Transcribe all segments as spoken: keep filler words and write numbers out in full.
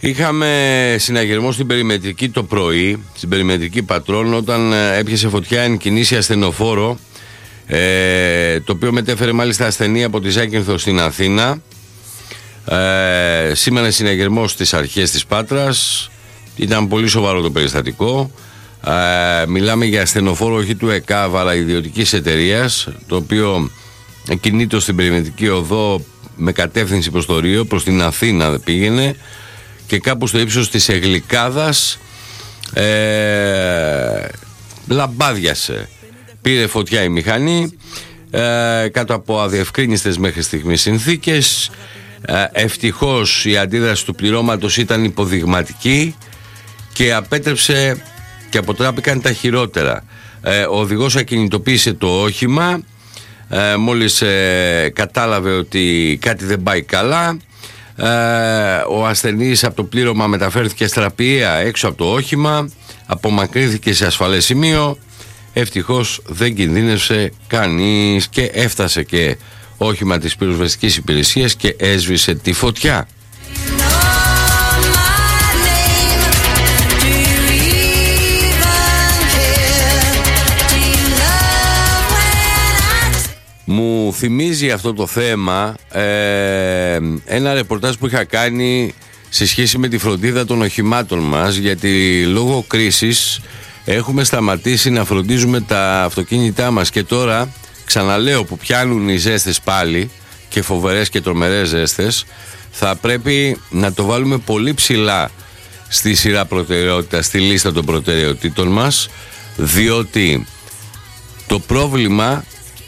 Είχαμε συναγερμό στην περιμετρική το πρωί, στην περιμετρική Πατρών, όταν έπιασε φωτιά εν κινήσει ασθενοφόρο, ε, το οποίο μετέφερε μάλιστα ασθενή από τη Ζάκυνθο στην Αθήνα. Ε, σήμανε συναγερμός στις αρχές της Πάτρας. Ήταν πολύ σοβαρό το περιστατικό. Ε, μιλάμε για ασθενοφόρο όχι του ΕΚΑΒ αλλά ιδιωτικής εταιρείας, το οποίο κινείται στην περιμετρική οδό με κατεύθυνση προς το Ρίο, προς την Αθήνα πήγαινε, και κάπου στο ύψος της Εγλικάδας ε, λαμπάδιασε. Πήρε φωτιά η μηχανή ε, κάτω από αδιευκρίνιστες μέχρι στιγμής συνθήκες. ε, Ευτυχώς η αντίδραση του πληρώματος ήταν υποδειγματική και απέτρεψε και αποτράπηκαν τα χειρότερα. ε, Ο οδηγός ακινητοποίησε το όχημα ε, μόλις ε, κατάλαβε ότι κάτι δεν πάει καλά. Ε, ο ασθενής από το πλήρωμα μεταφέρθηκε στραπιαία έξω από το όχημα, απομακρύνθηκε σε ασφαλές σημείο. Ευτυχώς δεν κινδύνευσε κανείς και έφτασε και όχημα της πυροσβεστικής υπηρεσίας και έσβησε τη φωτιά. Μου θυμίζει αυτό το θέμα ε, ένα ρεπορτάζ που είχα κάνει σε σχέση με τη φροντίδα των οχημάτων μας, γιατί λόγω κρίσης έχουμε σταματήσει να φροντίζουμε τα αυτοκίνητά μας και τώρα, ξαναλέω, που πιάνουν οι ζέστες πάλι και φοβερές και τρομερές ζέστες, θα πρέπει να το βάλουμε πολύ ψηλά στη σειρά προτεραιότητα, στη λίστα των προτεραιοτήτων μας, διότι το πρόβλημα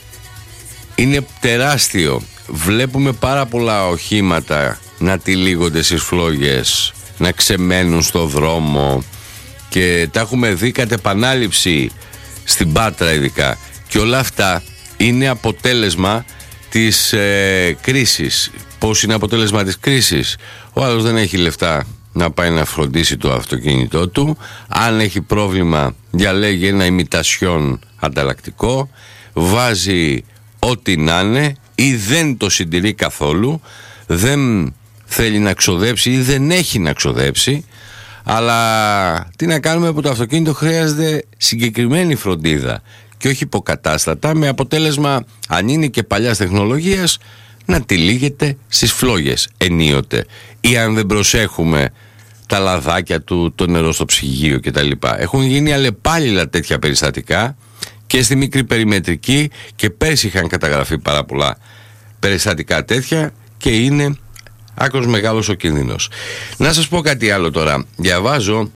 είναι τεράστιο. Βλέπουμε πάρα πολλά οχήματα να τυλίγονται στις φλόγες, να ξεμένουν στο δρόμο, και τα έχουμε δει κατ' επανάληψη στην Πάτρα ειδικά, και όλα αυτά είναι αποτέλεσμα της ε, κρίσης. Πώς είναι αποτέλεσμα της κρίσης? Ο άλλος δεν έχει λεφτά να πάει να φροντίσει το αυτοκίνητό του. Αν έχει πρόβλημα, διαλέγει ένα ημιτασιόν ανταλλακτικό, βάζει ό,τι να είναι ή δεν το συντηρεί καθόλου, δεν θέλει να ξοδέψει ή δεν έχει να ξοδέψει. Αλλά τι να κάνουμε που το αυτοκίνητο χρειάζεται συγκεκριμένη φροντίδα και όχι υποκατάστατα, με αποτέλεσμα, αν είναι και παλιάς τεχνολογίας, να τυλίγεται στις φλόγες ενίοτε, ή αν δεν προσέχουμε τα λαδάκια του, το νερό στο ψυγείο κτλ. Έχουν γίνει αλλεπάλληλα τέτοια περιστατικά και στη μικρή περιμετρική, και πέρσι είχαν καταγραφεί πάρα πολλά περιστατικά τέτοια, και είναι άκρος μεγάλος ο κίνδυνος. Να σας πω κάτι άλλο τώρα. Διαβάζω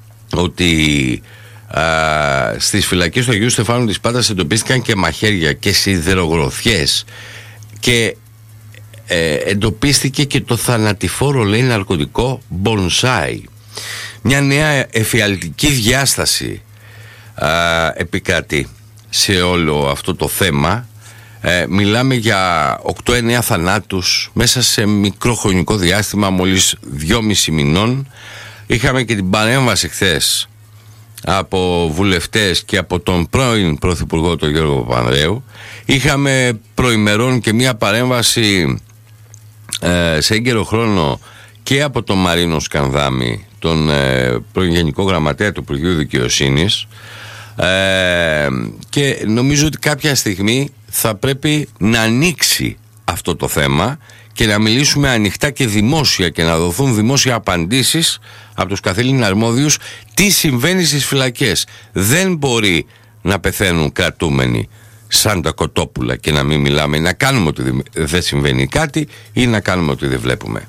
ότι α, στις φυλακές του Αγίου Στεφάνου της Πάτρας εντοπίστηκαν και μαχαίρια και σιδερογροθιές, και ε, εντοπίστηκε και το θανατηφόρο, λέει, ναρκωτικό μπονσάι. Μια νέα εφιαλτική διάσταση α, επικρατεί σε όλο αυτό το θέμα. Ε, μιλάμε για οκτώ εννέα θανάτους μέσα σε μικρό χρονικό διάστημα, μόλις δυόμισι μηνών. Είχαμε και την παρέμβαση χθες από βουλευτές και από τον πρώην Πρωθυπουργό, τον Γιώργο Παπανδρέου. Είχαμε προημερών και μια παρέμβαση ε, σε έγκαιρο χρόνο και από τον Μαρίνο Σκανδάμη, τον ε, πρώην Γενικό Γραμματέα του Υπουργείου Δικαιοσύνης. Ε, και νομίζω ότι κάποια στιγμή θα πρέπει να ανοίξει αυτό το θέμα και να μιλήσουμε ανοιχτά και δημόσια, και να δοθούν δημόσια απαντήσεις από τους καθήλυνα αρμόδιους τι συμβαίνει στις φυλακές. Δεν μπορεί να πεθαίνουν κρατούμενοι σαν τα κοτόπουλα και να μην μιλάμε, να κάνουμε ότι δεν συμβαίνει κάτι ή να κάνουμε ότι δεν βλέπουμε.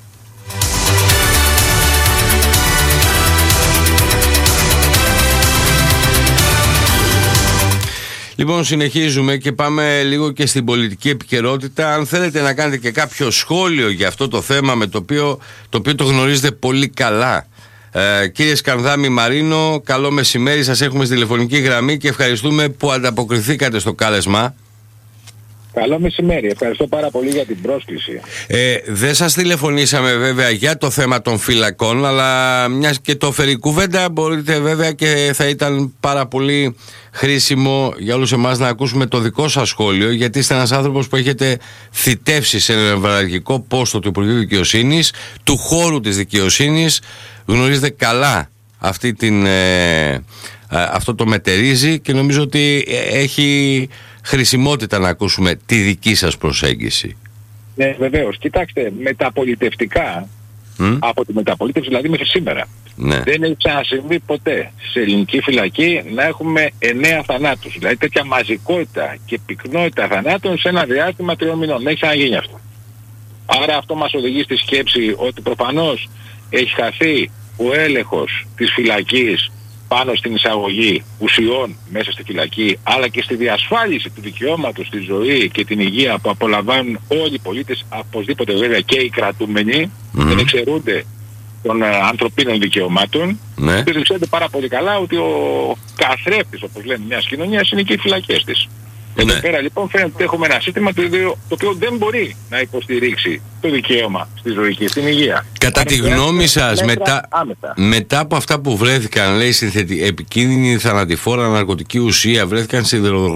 Λοιπόν, συνεχίζουμε και πάμε λίγο και στην πολιτική επικαιρότητα. Αν θέλετε να κάνετε και κάποιο σχόλιο για αυτό το θέμα, με το οποίο το, οποίο το γνωρίζετε πολύ καλά. Ε, κύριε Σκανδάμη, Μαρίνο, καλό μεσημέρι, σας έχουμε στη τηλεφωνική γραμμή και ευχαριστούμε που ανταποκριθήκατε στο κάλεσμα. Καλό μεσημέρι. Ευχαριστώ πάρα πολύ για την πρόσκληση. Ε, δεν σας τηλεφωνήσαμε βέβαια για το θέμα των φυλακών, αλλά μιας και το φέρει κουβέντα, μπορείτε βέβαια και θα ήταν πάρα πολύ χρήσιμο για όλους εμάς να ακούσουμε το δικό σας σχόλιο, γιατί είστε ένας άνθρωπος που έχετε θητεύσει σε ένα νευραλγικό πόστο του Υπουργείου Δικαιοσύνης, του χώρου της δικαιοσύνης, γνωρίζετε καλά αυτή την, ε, αυτό το μετερίζει και νομίζω ότι έχει χρησιμότητα να ακούσουμε τη δική σας προσέγγιση. Ναι, βεβαίως. Κοιτάξτε, μεταπολιτευτικά, mm? από τη μεταπολίτευση δηλαδή μέχρι σήμερα, ναι. δεν έχει ξανασυμβεί ποτέ σε ελληνική φυλακή να έχουμε εννέα θανάτους. Δηλαδή τέτοια μαζικότητα και πυκνότητα θανάτων σε ένα διάστημα τριών μηνών. Δεν έχει ξαναγίνει αυτό. Άρα αυτό μας οδηγεί στη σκέψη ότι προφανώς έχει χαθεί ο έλεγχος της φυλακής πάνω στην εισαγωγή ουσιών μέσα στη φυλακή, αλλά και στη διασφάλιση του δικαιώματος στη ζωή και την υγεία που απολαμβάνουν όλοι οι πολίτες, οπωσδήποτε βέβαια και οι κρατούμενοι, mm. δεν εξαιρούνται των uh, ανθρωπίνων δικαιωμάτων. Ναι. Και ξέρετε πάρα πολύ καλά ότι ο καθρέφτης, όπως λένε, μιας κοινωνίας είναι και οι φυλακές της. Εδώ ναι. πέρα λοιπόν φαίνεται ότι έχουμε ένα σύστημα το, ίδιο, το οποίο δεν μπορεί να υποστηρίξει το δικαίωμα στη ζωή και στην υγεία. Κατά Άρα, τη γνώμη σας, μετά, μετά από αυτά που βρέθηκαν, λέει, συνθετη, επικίνδυνη θανατηφόρα ναρκωτική ουσία, βρέθηκαν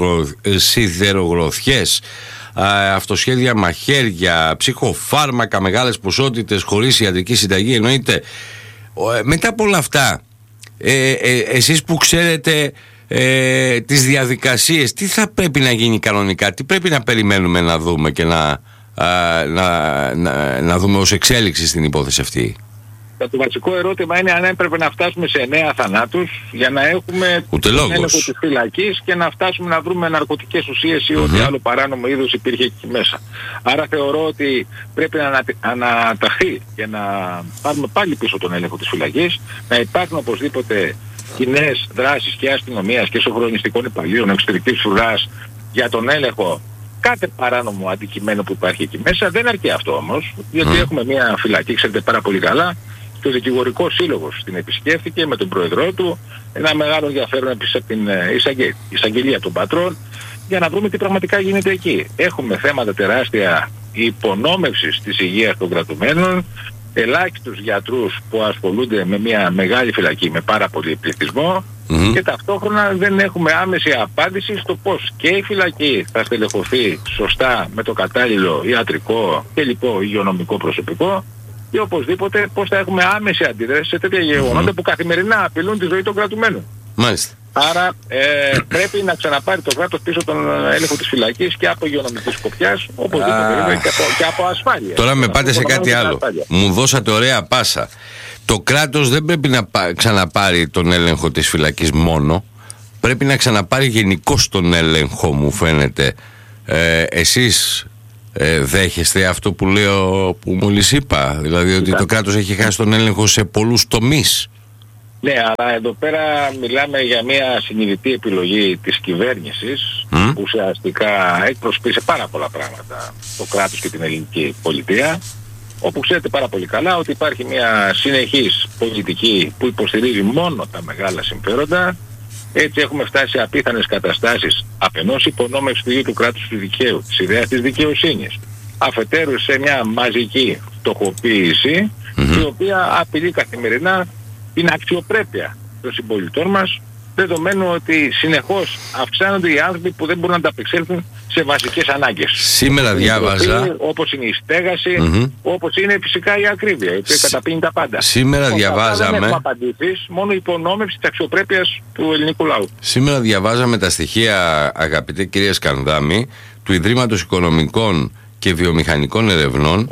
σιδερογροθιές, αυτοσχέδια μαχαίρια, ψυχοφάρμακα, μεγάλες ποσότητες χωρίς ιατρική συνταγή, εννοείται. Μετά από όλα αυτά, ε, ε, εσείς που ξέρετε Ε, τις διαδικασίες, τι θα πρέπει να γίνει κανονικά, τι πρέπει να περιμένουμε να δούμε και να, α, να, να, να δούμε ως εξέλιξη στην υπόθεση αυτή? Το βασικό ερώτημα είναι αν έπρεπε να φτάσουμε σε εννέα θανάτους για να έχουμε τον έλεγχο της φυλακής και να φτάσουμε να βρούμε ναρκωτικές ουσίες ή mm-hmm. ό,τι άλλο παράνομο είδος υπήρχε εκεί μέσα. Άρα θεωρώ ότι πρέπει να αναταχθεί και να πάρουμε πάλι πίσω τον έλεγχο της φυλακής, να υπάρχουν οπωσδήποτε κοινές δράσεις και αστυνομίας και σοφρονιστικών υπαλλήλων εξωτερικής φρουράς για τον έλεγχο κάθε παράνομο αντικειμένο που υπάρχει εκεί μέσα. Δεν αρκεί αυτό όμως, γιατί mm. έχουμε μια φυλακή, ξέρετε πάρα πολύ καλά, και ο δικηγορικός σύλλογος την επισκέφθηκε με τον πρόεδρό του, ένα μεγάλο ενδιαφέρον επίσης από την εισαγγε... εισαγγελία των πατρών, για να βρούμε τι πραγματικά γίνεται εκεί. Έχουμε θέματα τεράστια υπονόμευσης της υγείας των κρατουμένων, ελάχιστους γιατρούς που ασχολούνται με μια μεγάλη φυλακή με πάρα πολύ πληθυσμό mm-hmm. και ταυτόχρονα δεν έχουμε άμεση απάντηση στο πώς και η φυλακή θα στελεχωθεί σωστά με το κατάλληλο ιατρικό και λοιπό υγειονομικό προσωπικό και οπωσδήποτε πώς θα έχουμε άμεση αντίδραση σε τέτοια γεγονότα mm-hmm. που καθημερινά απειλούν τη ζωή των κρατουμένων. Μάλιστα. Άρα ε, πρέπει να ξαναπάρει το κράτος πίσω τον έλεγχο της φυλακής και από υγειονομικής σκοπιάς, οπωσδήποτε και, από, και από ασφάλεια. Τώρα με πάτε σε κάτι άλλο. Μου δώσατε ωραία πάσα. Το κράτος δεν πρέπει να πά, ξαναπάρει τον έλεγχο της φυλακής μόνο. Πρέπει να ξαναπάρει γενικώς τον έλεγχο, μου φαίνεται. Ε, εσείς ε, δέχεστε αυτό που λέω, που μόλις είπα? Δηλαδή ότι το κράτος έχει χάσει τον έλεγχο σε πολλούς τομείς. Ναι, αλλά εδώ πέρα μιλάμε για μια συνειδητή επιλογή της κυβέρνησης mm. που ουσιαστικά εκπροσωπεί πάρα πολλά πράγματα το κράτος και την ελληνική πολιτεία, όπου ξέρετε πάρα πολύ καλά ότι υπάρχει μια συνεχής πολιτική που υποστηρίζει μόνο τα μεγάλα συμφέροντα. Έτσι έχουμε φτάσει σε απίθανες καταστάσεις, αφενός υπονόμευση του ίδιου του κράτους του δικαίου, της ιδέας της δικαιοσύνης, αφετέρου σε μια μαζική φτωχοποίηση mm-hmm. η οποία απειλεί καθημερινά την αξιοπρέπεια των συμπολιτών μας, δεδομένου ότι συνεχώς αυξάνονται οι άνθρωποι που δεν μπορούν να ανταπεξέλθουν σε βασικές ανάγκες. Σήμερα διάβαζα, όπως είναι η στέγαση, mm-hmm. όπως είναι φυσικά η ακρίβεια, η οποία Σ... καταπίνει τα πάντα. Σήμερα Οπότε, διαβάζαμε... Δεν έχουμε απαντήσεις, μόνο υπονόμευση της αξιοπρέπειας του ελληνικού λαού. Σήμερα διαβάζαμε τα στοιχεία, αγαπητέ κυρία Σκανδάμη, του Ιδρύματος Οικονομικών και Βιομηχανικών Ερευνών,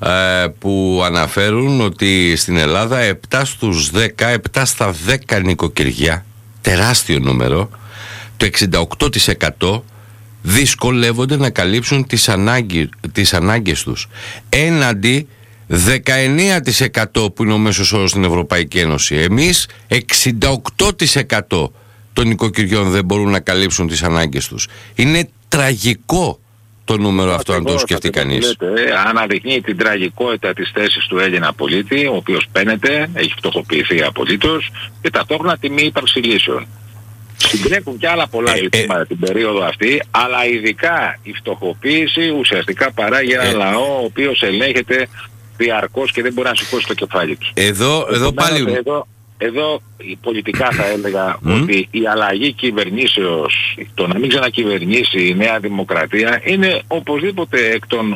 που αναφέρουν ότι στην Ελλάδα επτά στους δέκα, επτά στα δέκα νοικοκυριά, τεράστιο νούμερο, το εξήντα οκτώ τοις εκατό δυσκολεύονται να καλύψουν τις, ανάγκη, τις ανάγκες τους, έναντι δεκαεννέα τοις εκατό που είναι ο μέσος όρος στην Ευρωπαϊκή Ένωση. Εμείς εξήντα οκτώ τοις εκατό των νοικοκυριών δεν μπορούν να καλύψουν τις ανάγκες τους. Είναι τραγικό το νούμερο αυτό, αν το σκεφτεί κανείς. Λέτε, αναδεικνύει την τραγικότητα της θέσης του Έλληνα πολίτη, ο οποίος παίνεται, έχει φτωχοποιηθεί απολύτως και ταυτόχρονα τιμή ύπαρξη λύσεων. Συντρέχουν και άλλα πολλά ζητήματα ε, την περίοδο αυτή, αλλά ειδικά η φτωχοποίηση ουσιαστικά παράγει ένα ε, λαό ο οποίος ελέγχεται διαρκώς και δεν μπορεί να σηκώσει το κεφάλι του. Εδώ, εδώ πάλι... Εδώ, εδώ πολιτικά θα έλεγα mm. ότι η αλλαγή κυβερνήσεως, το να μην ξανακυβερνήσει η Νέα Δημοκρατία είναι οπωσδήποτε εκ των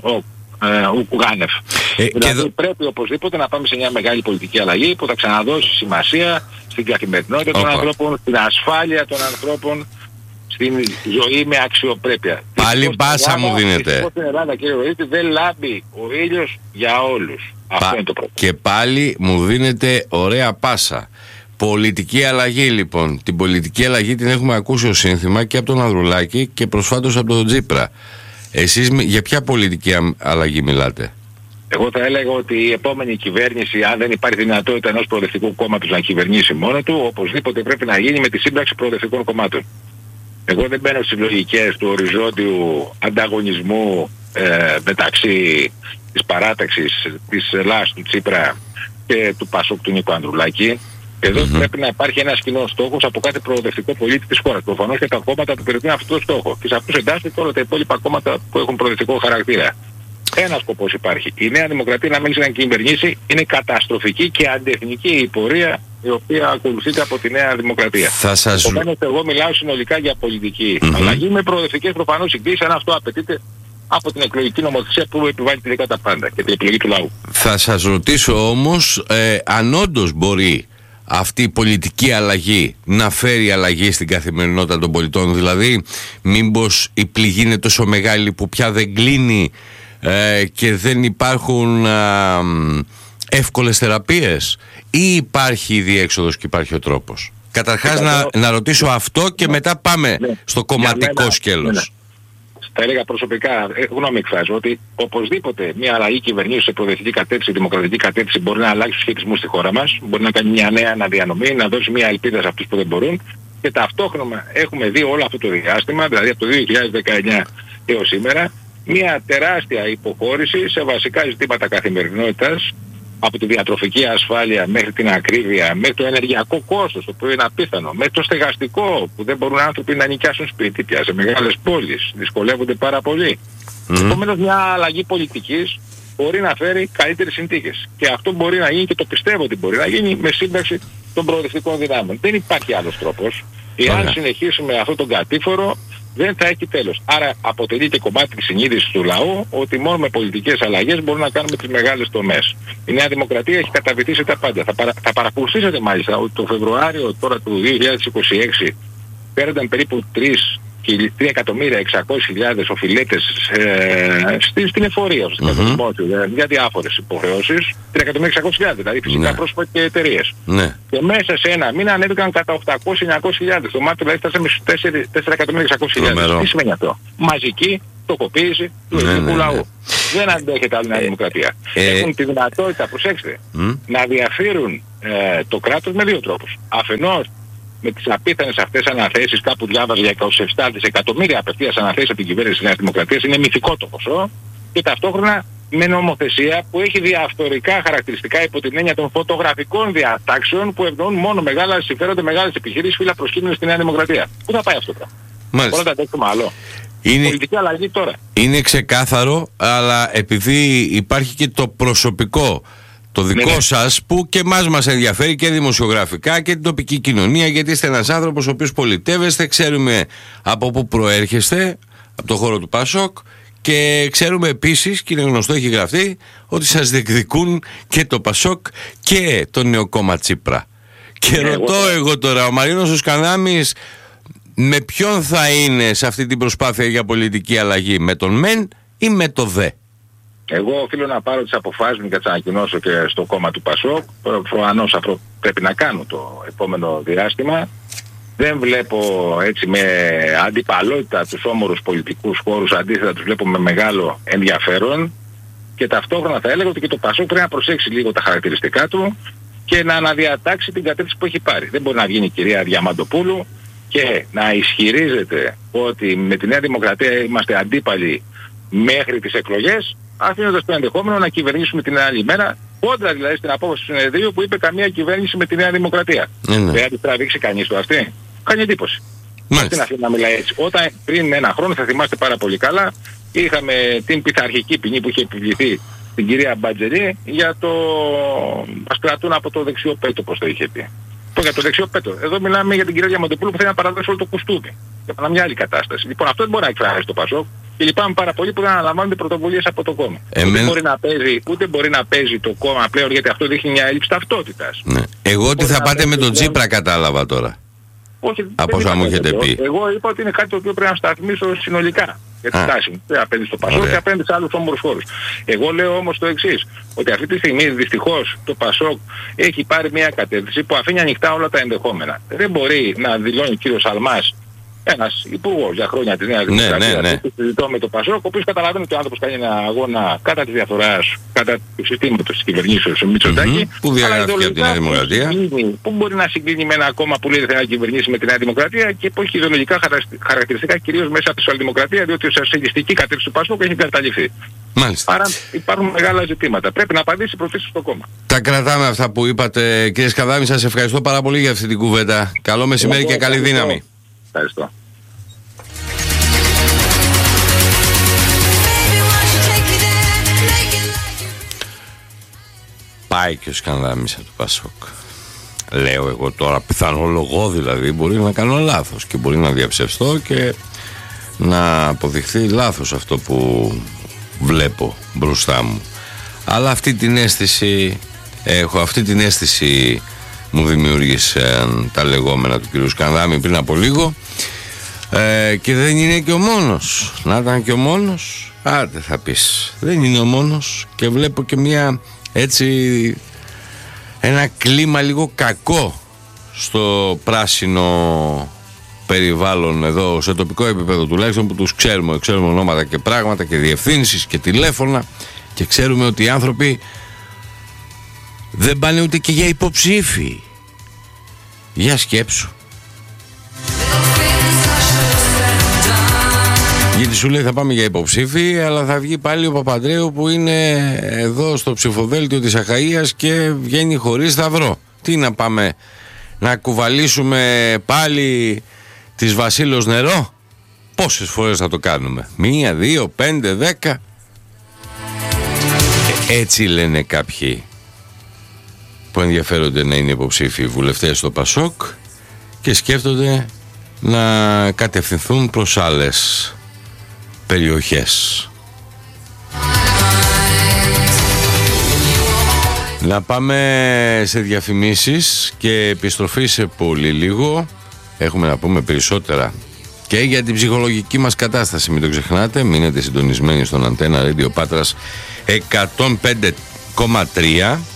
ουγάνευ. Ε, δηλαδή εδώ... πρέπει οπωσδήποτε να πάμε σε μια μεγάλη πολιτική αλλαγή που θα ξαναδώσει σημασία στην καθημερινότητα Οπα. των ανθρώπων, στην ασφάλεια των ανθρώπων, στην ζωή με αξιοπρέπεια. Πάλι πάσα μου δίνεται. Δυστυχώς στην Ελλάδα, κύριε Βορύτη, δεν λάμπει ο ήλιος για όλους. Πα... Αυτό είναι το πρώτο. Και πάλι μου δίνεται ωραία πάσα. Πολιτική αλλαγή λοιπόν. Την πολιτική αλλαγή την έχουμε ακούσει ως σύνθημα και από τον Ανδρουλάκη και προσφάτως από τον Τσίπρα. Εσείς για ποια πολιτική αλλαγή μιλάτε? Εγώ θα έλεγα ότι η επόμενη κυβέρνηση, αν δεν υπάρχει δυνατότητα ενός προοδευτικού κόμματος να κυβερνήσει μόνο του, οπωσδήποτε πρέπει να γίνει με τη σύμπραξη προοδευτικών κομμάτων. Εγώ δεν μπαίνω στις λογικές του οριζόντιου ανταγωνισμού ε, μεταξύ της παράταξης της Ελλάδας του Τσίπρα και του Πασόκ του Νίκο Ανδρουλάκη. Εδώ mm-hmm. πρέπει να υπάρχει ένας κοινός στόχος από κάθε προοδευτικό πολίτη της χώρας. Προφανώς και τα κόμματα που περιμένουν αυτό το στόχο. Και σε αυτούς εντάσσεται όλα τα υπόλοιπα κόμματα που έχουν προοδευτικό χαρακτήρα. Ένας σκοπός υπάρχει. Η Νέα Δημοκρατία να μην ξανακυβερνήσει, είναι καταστροφική και αντιεθνική η πορεία η οποία ακολουθείται από τη Νέα Δημοκρατία. Θα σας... Επομένως, εγώ μιλάω συνολικά για πολιτική mm-hmm. αλλαγή με προοδευτικές προφανώς συγκρίσεις, αν αυτό απαιτείται από την εκλογική νομοθεσία που επιβάλλει τελικά τα πάντα και την επιλογή του λαού. Θα σας ρωτήσω όμως, ε, αν όντως μπορεί αυτή η πολιτική αλλαγή να φέρει αλλαγή στην καθημερινότητα των πολιτών, δηλαδή μήπως η πληγή είναι τόσο μεγάλη που πια δεν κλείνει ε, και δεν υπάρχουν ε, εύκολες θεραπείες, ή υπάρχει η διέξοδος και υπάρχει ο τρόπος? Καταρχάς να, να ρωτήσω αυτό και μετά πάμε ναι. στο κομματικό μένα, σκέλος. Ναι. Θα έλεγα προσωπικά, γνώμη εκφράζω, ότι οπωσδήποτε μια αλλαγή κυβερνήσεως σε προοδευτική κατεύθυνση, δημοκρατική κατεύθυνση μπορεί να αλλάξει τους σχετισμούς στη χώρα μας, μπορεί να κάνει μια νέα αναδιανομή, να δώσει μια ελπίδα σε αυτούς που δεν μπορούν, και ταυτόχρονα έχουμε δει όλο αυτό το διάστημα, δηλαδή από το δύο χιλιάδες δεκαεννιά έως σήμερα, μια τεράστια υποχώρηση σε βασικά ζητήματα καθημερινότητας, από τη διατροφική ασφάλεια μέχρι την ακρίβεια, μέχρι το ενεργειακό κόστος, το οποίο είναι απίθανο, μέχρι το στεγαστικό, που δεν μπορούν άνθρωποι να νοικιάσουν σπίτι πια σε μεγάλες πόλεις, δυσκολεύονται πάρα πολύ. Mm-hmm. Επομένως, μια αλλαγή πολιτικής μπορεί να φέρει καλύτερες συνθήκες. Και αυτό μπορεί να γίνει, και το πιστεύω ότι μπορεί να γίνει, με σύμπραξη των προοδευτικών δυνάμεων. Δεν υπάρχει άλλος τρόπος. Εάν okay. συνεχίσουμε αυτόν τον κατήφορο, δεν θα έχει τέλος. Άρα αποτελεί και κομμάτι της συνείδησης του λαού ότι μόνο με πολιτικές αλλαγές μπορούμε να κάνουμε τις μεγάλες τομές. Η Νέα Δημοκρατία έχει καταβητήσει τα πάντα. Θα, παρα, θα παρακολουθήσετε μάλιστα ότι το Φεβρουάριο τώρα του δύο χιλιάδες είκοσι έξι πέρασαν περίπου τρία εκατομμύρια εξακόσιες χιλιάδες οφειλέτες ε, στην, στην εφορία, στην καθορισμό του, mm-hmm. για διάφορες υποχρεώσεις. τρία εκατομμύρια εξακόσιες χιλιάδες, δηλαδή φυσικά ναι. πρόσωπα και εταιρείες. Ναι. Και μέσα σε ένα μήνα ανέβηκαν κατά οκτακόσιες με εννιακόσιες χιλιάδες. Το Μάρτιο δηλαδή φτάσαμε στους τέσσερα εκατομμύρια εξακόσιες χιλιάδες. Τι σημαίνει αυτό? Μαζική φτωχοποίηση του ελληνικού ναι, ναι, ναι. λαού. Δεν αντέχεται άλλη Νέα Δημοκρατία. Ε, Έχουν τη δυνατότητα, προσέξτε, mm. να διαφύρουν ε, το κράτος με δύο τρόπους. Αφενός με τις απίθανες αυτές αναθέσεις, κάπου διάβαζα για είκοσι επτά δισεκατομμύρια απευθείας αναθέσεις από την κυβέρνηση της Νέας Δημοκρατίας, είναι μυθικό το ποσό, και ταυτόχρονα με νομοθεσία που έχει διαφορετικά χαρακτηριστικά υπό την έννοια των φωτογραφικών διατάξεων που ευνοούν μόνο μεγάλα συμφέροντα, μεγάλες επιχειρήσεις, φύλλα προσκύνησης στη Νέα Δημοκρατία. Πού θα πάει αυτό τώρα? Μπορεί να τα αντέξουμε άλλο. Είναι, πολιτική αλλαγή τώρα. Είναι ξεκάθαρο, αλλά επειδή υπάρχει και το προσωπικό, το δικό ναι, ναι. σας, που και εμάς μας ενδιαφέρει και δημοσιογραφικά και την τοπική κοινωνία, γιατί είστε ένας άνθρωπος ο οποίος πολιτεύεστε, ξέρουμε από πού προέρχεστε, από το χώρο του Πασόκ, και ξέρουμε επίσης, και είναι γνωστό, έχει γραφτεί, ότι σας διεκδικούν και το Πασόκ και το νέο κόμμα Τσίπρα. Και ναι, ρωτώ εγώ, εγώ τώρα, ο Μαρίνος ο Σκανδάμης με ποιον θα είναι σε αυτή την προσπάθεια για πολιτική αλλαγή, με τον μεν ή με το δε? Εγώ οφείλω να πάρω τις αποφάσεις μου και να τις ανακοινώσω και στο κόμμα του Πασόκ. Προφανώς αυτό πρέπει να κάνω το επόμενο διάστημα. Δεν βλέπω έτσι με αντιπαλότητα τους όμορους πολιτικούς χώρους, αντίθετα τους βλέπω με μεγάλο ενδιαφέρον, και ταυτόχρονα θα έλεγα ότι και το Πασόκ πρέπει να προσέξει λίγο τα χαρακτηριστικά του και να αναδιατάξει την κατεύθυνση που έχει πάρει. Δεν μπορεί να βγει η κυρία Διαμαντοπούλου και να ισχυρίζεται ότι με τη Νέα Δημοκρατία είμαστε αντίπαλοι μέχρι τις εκλογές, αφήνοντας το ενδεχόμενο να κυβερνήσουμε την άλλη μέρα, κόντρα δηλαδή στην απόφαση του συνεδρίου που είπε καμία κυβέρνηση με τη Νέα Δημοκρατία. Mm-hmm. Δεν θα την τραβήξει κανείς το αυτή. Κάνει εντύπωση. Αυτή να, να μιλάει έτσι. Όταν πριν ένα χρόνο, θα θυμάστε πάρα πολύ καλά, είχαμε την πειθαρχική ποινή που είχε επιβληθεί την κυρία Μπατζελή για το μας κρατούν από το δεξιό πέτο, όπως το είχε πει. Το, για το δεξιό πέτο. Εδώ μιλάμε για την κυρία Διαμαντοπούλου που θέλει να παραδώσει όλο το κουστούμι. Για μια άλλη κατάσταση. Λοιπόν, αυτό δεν μπορεί να εκφράσει το Πασόκ και λυπάμαι πάρα πολύ που δεν αναλαμβάνονται πρωτοβουλίες από το κόμμα. Εμένα... Ούτε, μπορεί να παίζει, ούτε μπορεί να παίζει το κόμμα πλέον, γιατί αυτό δείχνει μια έλλειψη ταυτότητας. Ναι. Εγώ ότι θα πάτε με τον Τσίπρα κατάλαβα τώρα. Όχι, από όσα μου έχετε πει. Εγώ είπα ότι είναι κάτι το οποίο πρέπει να σταθμίσω συνολικά για τη στάση μου. Δεν απέναντι στο Πασόκ και απέναντι σε άλλους όμορους χώρους. Εγώ λέω όμως το εξής, ότι αυτή τη στιγμή δυστυχώς το Πασόκ έχει πάρει μια κατεύθυνση που αφήνει ανοιχτά όλα τα ενδεχόμενα. Δεν μπορεί να δηλώνει ο κύριος Αλμάς, ένας υπουργός για χρόνια της Νέας Δημοκρατίας, ναι, ναι, ναι. που συζητώ με τον Πασόκ, ο οποίος καταλαβαίνει ότι ο άνθρωπος κάνει ένα αγώνα κατά της διαφθοράς, κατά του συστήματος της κυβερνήσεως του Μητσοτάκη. Mm-hmm. Που διαγράφηκε από τη Νέα Δημοκρατία. Πού μπορεί να συγκλίνει με ένα κόμμα που λέει ότι θέλει να κυβερνήσει με τη Νέα Δημοκρατία και που έχει ιδεολογικά χαρακτηριστικά κυρίως μέσα από τη Σοσιαλδημοκρατία, διότι η σοσιαλιστική κατεύθυνση του Πασόκ έχει καταληφθεί. Μάλιστα. Άρα υπάρχουν μεγάλα ζητήματα. Πρέπει να απαντήσει πρωτίστως στο κόμμα. Τα κρατάμε αυτά που είπατε, κύριε Σκανδάμη. Σας ευχαριστώ πάρα πολύ για αυτή την κουβέντα. Καλό μεσημέρι και καλή δύναμη. Ευχαριστώ. Πάει και ο Σκανδάμης από το Πασόκ. Λέω εγώ τώρα, πιθανολογώ δηλαδή, μπορεί να κάνω λάθος και μπορεί να διαψευστώ και να αποδειχθεί λάθος αυτό που βλέπω μπροστά μου. Αλλά αυτή την αίσθηση έχω, αυτή την αίσθηση μου δημιούργησαν τα λεγόμενα του κ. Σκανδάμη πριν από λίγο, ε, και δεν είναι και ο μόνος. Να ήταν και ο μόνος, άντε θα πεις, δεν είναι ο μόνος. Και βλέπω και μια έτσι ένα κλίμα λίγο κακό στο πράσινο περιβάλλον εδώ, σε τοπικό επίπεδο τουλάχιστον, που τους ξέρουμε, ξέρουμε ονόματα και πράγματα και διευθύνσεις και τηλέφωνα και ξέρουμε ότι οι άνθρωποι δεν πάνε ούτε και για υποψήφοι. Για σκέψου. Γιατί σου λέει θα πάμε για υποψήφοι, αλλά θα βγει πάλι ο Παπαντρέου που είναι εδώ στο ψηφοδέλτιο της Αχαΐας και βγαίνει χωρίς σταυρό. Τι να πάμε να κουβαλήσουμε πάλι της Βασίλος νερό? Πόσες φορές θα το κάνουμε? Μία, δύο, πέντε, δέκα? Ε, έτσι λένε κάποιοι που ενδιαφέρονται να είναι υποψήφοι βουλευτές στο Πασόκ και σκέφτονται να κατευθυνθούν προς άλλες περιοχές. Να πάμε σε διαφημίσεις και επιστροφή σε πολύ λίγο. Έχουμε να πούμε περισσότερα και για την ψυχολογική μας κατάσταση, μην το ξεχνάτε. Μείνετε συντονισμένοι στον Αντένα Radio Πάτρας εκατόν πέντε κόμμα τρία.